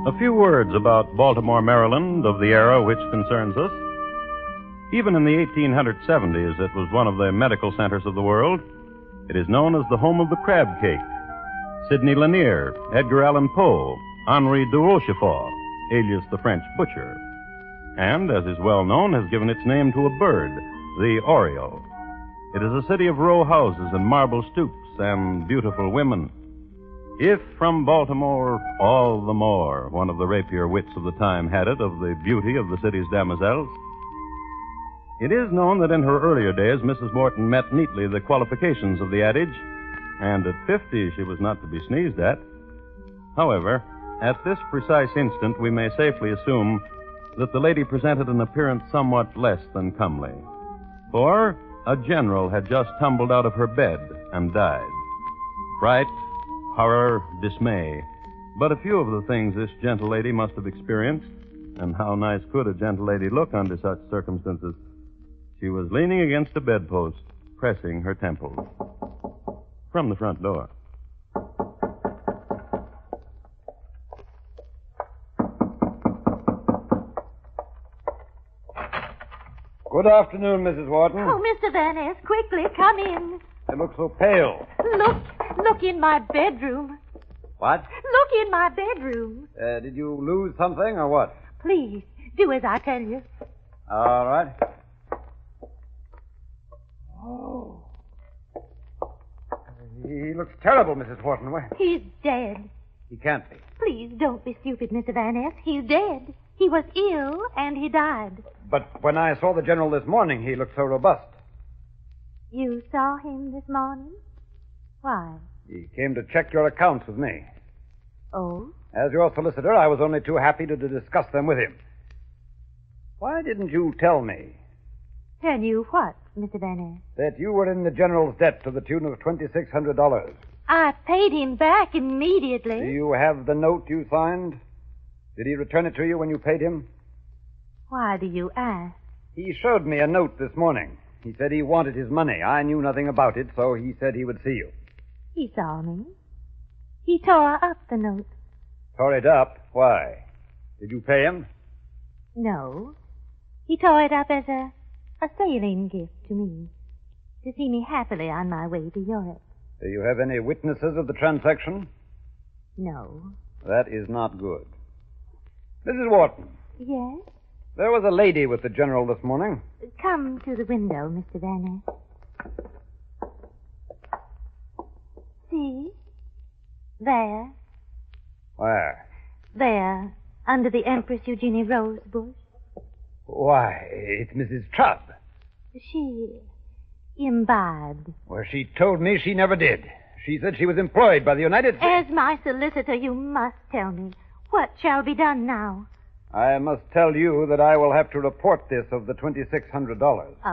A few words about Baltimore, Maryland, of the era which concerns us. Even in the 1870s, it was one of the medical centers of the world. It is known as the home of the crab cake. Sidney Lanier, Edgar Allan Poe, Henri de Rochefort, alias the French butcher. And, as is well known, has given its name to a bird, the oriole. It is a city of row houses and marble stoops and beautiful women. If from Baltimore, all the more, one of the rapier wits of the time had it of the beauty of the city's damoiselles. It is known that in her earlier days, Mrs. Morton met neatly the qualifications of the adage, and at 50 she was not to be sneezed at. However, at this precise instant, we may safely assume that the lady presented an appearance somewhat less than comely. For a general had just tumbled out of her bed and died. Fright, horror, dismay. But a few of the things this gentle lady must have experienced, and how nice could a gentle lady look under such circumstances? She was leaning against a bedpost, pressing her temples. From the front door. Good afternoon, Mrs. Wharton. Oh, Mr. Van Ness, quickly, come in. You look so pale. Look in my bedroom. What? Look in my bedroom. Did you lose something or what? Please, do as I tell you. All right. Oh. He looks terrible, Mrs. Wharton. He's dead. He can't be. Please don't be stupid, Mr. Van Ness. He's dead. He was ill, and he died. But when I saw the general this morning, he looked so robust. You saw him this morning? Why? He came to check your accounts with me. Oh? As your solicitor, I was only too happy to discuss them with him. Why didn't you tell me? Tell you what, Mr. Van Ness? That you were in the general's debt to the tune of $2,600. I paid him back immediately. Do you have the note you signed? Did he return it to you when you paid him? Why do you ask? He showed me a note this morning. He said he wanted his money. I knew nothing about it, so he said he would see you. He saw me. He tore up the note. Tore it up? Why? Did you pay him? No. He tore it up as a sailing gift to me, to see me happily on my way to Europe. Do you have any witnesses of the transaction? No. That is not good. Mrs. Wharton. Yes? There was a lady with the general this morning. Come to the window, Mr. Van Ness. See? There. Where? There, under the Empress Eugenie rose bush. Why, it's Mrs. Chubb. She imbibed. Well, she told me she never did. She said she was employed by the United States. As my solicitor, you must tell me. What shall be done now? I must tell you that I will have to report this of the $2,600.